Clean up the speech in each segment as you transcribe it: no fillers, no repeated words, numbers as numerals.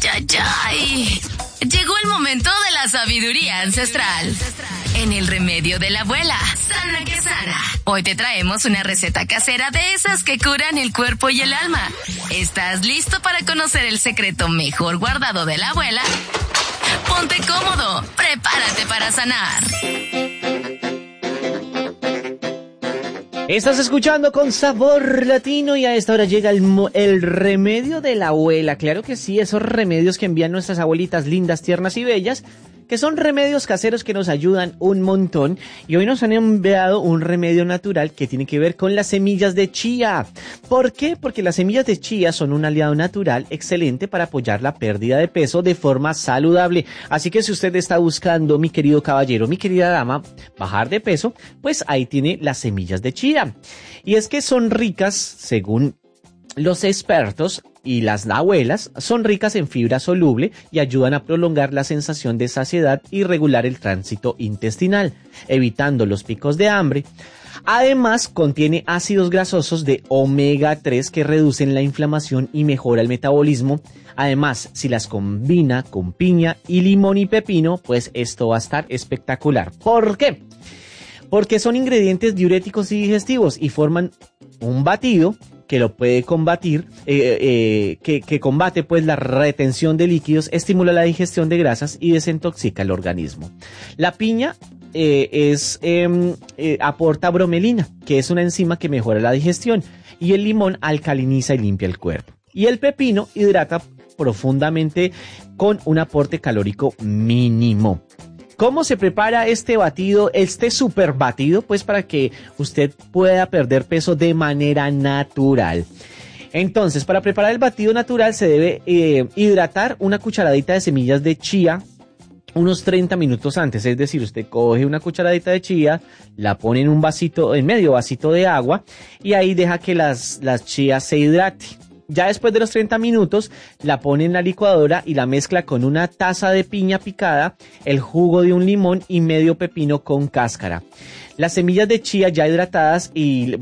ay, ay. Llegó el momento de la sabiduría ancestral. En el remedio de la abuela, sana que sana. Hoy te traemos una receta casera de esas que curan el cuerpo y el alma. ¿Estás listo para conocer el secreto mejor guardado de la abuela? Ponte cómodo, prepárate para sanar. Estás escuchando Con Sabor Latino y a esta hora llega el remedio de la abuela. Claro que sí, esos remedios que envían nuestras abuelitas lindas, tiernas y bellas, que son remedios caseros que nos ayudan un montón. Y hoy nos han enviado un remedio natural que tiene que ver con las semillas de chía. ¿Por qué? Porque las semillas de chía son un aliado natural excelente para apoyar la pérdida de peso de forma saludable. Así que si usted está buscando, mi querido caballero, mi querida dama, bajar de peso, pues ahí tiene las semillas de chía. Y es que son ricas, según los expertos y las abuelas, son ricas en fibra soluble y ayudan a prolongar la sensación de saciedad y regular el tránsito intestinal, evitando los picos de hambre. Además, contiene ácidos grasosos de omega 3 que reducen la inflamación y mejora el metabolismo. Además, si las combina con piña y limón y pepino, pues esto va a estar espectacular. ¿Por qué? Porque son ingredientes diuréticos y digestivos y forman un batido que lo puede combatir, que combate pues la retención de líquidos, estimula la digestión de grasas y desintoxica el organismo. La piña aporta bromelina, que es una enzima que mejora la digestión, y el limón alcaliniza y limpia el cuerpo. Y el pepino hidrata profundamente con un aporte calórico mínimo. ¿Cómo se prepara este batido, este super batido? Pues para que usted pueda perder peso de manera natural. Entonces, para preparar el batido natural se debe hidratar una cucharadita de semillas de chía unos 30 minutos antes. Es decir, usted coge una cucharadita de chía, la pone en un vasito, en medio vasito de agua y ahí deja que las chías se hidraten. Ya después de los 30 minutos, la pone en la licuadora y la mezcla con una taza de piña picada, el jugo de un limón y medio pepino con cáscara. Las semillas de chía ya hidratadas y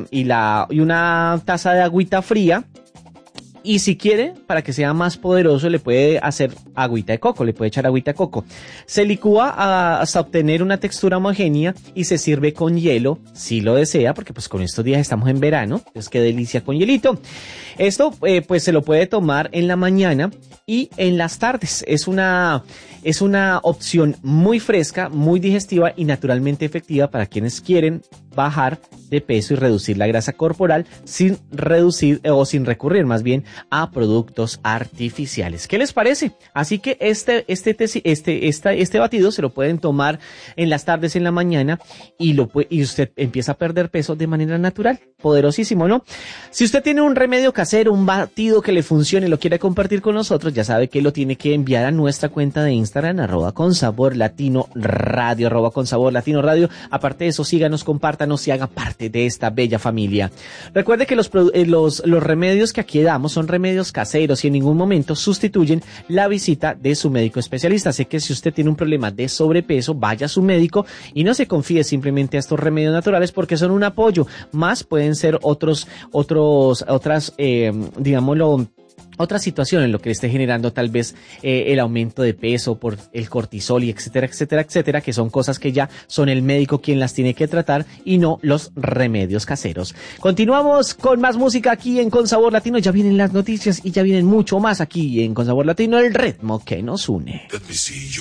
una taza de agüita fría. Y si quiere, para que sea más poderoso, le puede hacer agüita de coco, le puede echar agüita de coco. Se licúa hasta obtener una textura homogénea y se sirve con hielo, si lo desea, porque pues con estos días estamos en verano, pues qué delicia con hielito. Esto pues se lo puede tomar en la mañana y en las tardes. Es una opción muy fresca, muy digestiva y naturalmente efectiva para quienes quieren bajar de peso y reducir la grasa corporal sin recurrir más bien a productos artificiales. ¿Qué les parece? Así que este batido se lo pueden tomar en las tardes, en la mañana y usted empieza a perder peso de manera natural. Poderosísimo, ¿no? Si usted tiene un remedio casero, un batido que le funcione y lo quiere compartir con nosotros, ya sabe que lo tiene que enviar a nuestra cuenta de Instagram, @consaborlatinoradio, @consaborlatinoradio. Aparte de eso, síganos, compártanos y haga parte de esta bella familia. Recuerde que los remedios que aquí damos son remedios caseros y en ningún momento sustituyen la visita de su médico especialista. Así que si usted tiene un problema de sobrepeso, vaya a su médico y no se confíe simplemente a estos remedios naturales porque son un apoyo. Más pueden ser otras situaciones en lo que le esté generando tal vez el aumento de peso por el cortisol y etcétera, que son cosas que ya son el médico quien las tiene que tratar y no los remedios caseros. Continuamos con más música aquí en Con Sabor Latino. Ya vienen las noticias y ya vienen mucho más aquí en Con Sabor Latino, el ritmo que nos une.